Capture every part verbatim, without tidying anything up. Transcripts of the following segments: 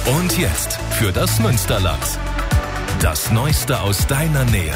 Und jetzt für das Münsterland. Das Neueste aus deiner Nähe.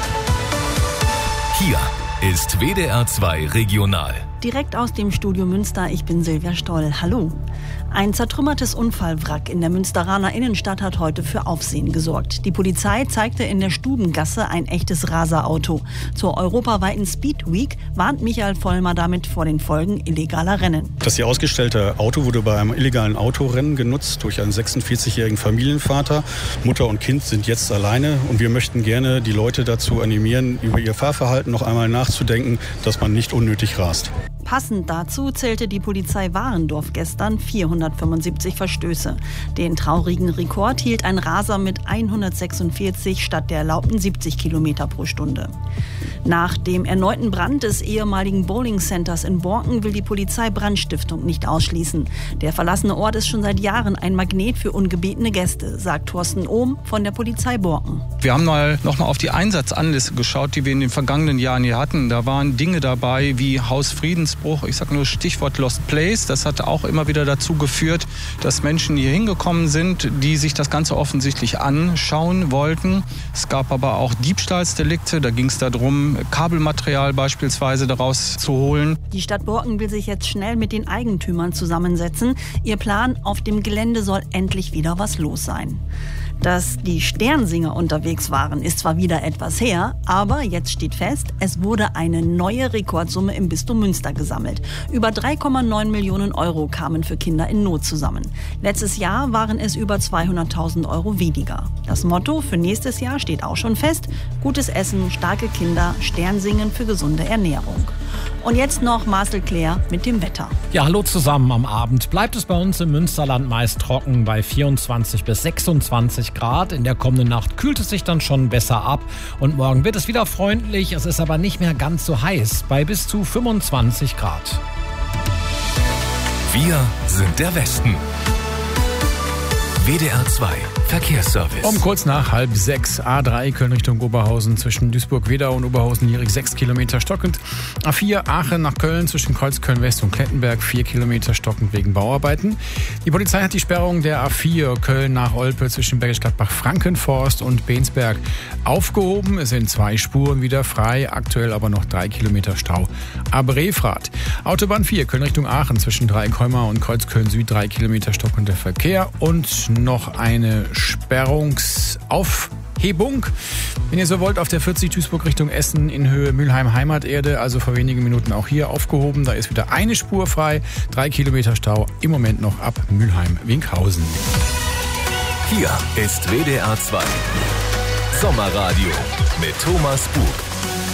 Hier ist W D R zwei Regional. Direkt aus dem Studio Münster, ich bin Silvia Stoll. Hallo. Ein zertrümmertes Unfallwrack in der Münsteraner Innenstadt hat heute für Aufsehen gesorgt. Die Polizei zeigte in der Stubengasse ein echtes Raserauto. Zur europaweiten Speed Week warnt Michael Vollmer damit vor den Folgen illegaler Rennen. Das hier ausgestellte Auto wurde bei einem illegalen Autorennen genutzt durch einen sechsundvierzigjährigen Familienvater. Mutter und Kind sind jetzt alleine und wir möchten gerne die Leute dazu animieren, über ihr Fahrverhalten noch einmal nachzudenken, dass man nicht unnötig rast. Passend dazu zählte die Polizei Warendorf gestern vierhundertfünfundsiebzig Verstöße. Den traurigen Rekord hielt ein Raser mit hundertsechsundvierzig statt der erlaubten siebzig Kilometer pro Stunde. Nach dem erneuten Brand des ehemaligen Bowling-Centers in Borken will die Polizei Brandstiftung nicht ausschließen. Der verlassene Ort ist schon seit Jahren ein Magnet für ungebetene Gäste, sagt Thorsten Ohm von der Polizei Borken. Wir haben mal noch mal auf die Einsatzanliste geschaut, die wir in den vergangenen Jahren hier hatten. Da waren Dinge dabei wie Hausfriedensbruch, ich sage nur Stichwort Lost Place. Das hat auch immer wieder dazu geführt, dass Menschen hier hingekommen sind, die sich das Ganze offensichtlich anschauen wollten. Es gab aber auch Diebstahlsdelikte, da ging es darum, Kabelmaterial beispielsweise daraus zu holen. Die Stadt Borken will sich jetzt schnell mit den Eigentümern zusammensetzen. Ihr Plan, auf dem Gelände soll endlich wieder was los sein. Dass die Sternsinger unterwegs waren, ist zwar wieder etwas her, aber jetzt steht fest, es wurde eine neue Rekordsumme im Bistum Münster gesammelt. Über drei Komma neun Millionen Euro kamen für Kinder in Not zusammen. Letztes Jahr waren es über zweihunderttausend Euro weniger. Das Motto für nächstes Jahr steht auch schon fest: gutes Essen, starke Kinder, Sternsingen für gesunde Ernährung. Und jetzt noch Marcel Claire mit dem Wetter. Ja, hallo zusammen. Am Abend bleibt es bei uns im Münsterland meist trocken bei vierundzwanzig bis sechsundzwanzig Grad. In der kommenden Nacht kühlt es sich dann schon besser ab und morgen wird es wieder freundlich. Es ist aber nicht mehr ganz so heiß bei bis zu fünfundzwanzig Grad. Wir sind der Westen. W D R zwei Verkehrsservice. Um kurz nach halb sechs, A drei Köln Richtung Oberhausen zwischen Duisburg-Wedau und Oberhausen-Lierig sechs Kilometer stockend. A vier Aachen nach Köln zwischen Kreuzköln-West und Klettenberg vier Kilometer stockend wegen Bauarbeiten. Die Polizei hat die Sperrung der A vier Köln nach Olpe zwischen Bergisch Gladbach-Frankenforst und Bensberg aufgehoben. Es sind zwei Spuren wieder frei, aktuell aber noch drei Kilometer Stau. A Brefrath. Autobahn vier Köln Richtung Aachen zwischen Dreieckholmer und Kreuzköln Süd drei Kilometer stockender Verkehr und noch eine Sperrungsaufhebung. Wenn ihr so wollt, auf der vierzig Duisburg Richtung Essen in Höhe Mülheim-Heimaterde, also vor wenigen Minuten auch hier aufgehoben. Da ist wieder eine Spur frei, drei Kilometer Stau, im Moment noch ab Mülheim-Winkhausen. Hier ist W D R zwei Sommerradio mit Thomas Bug.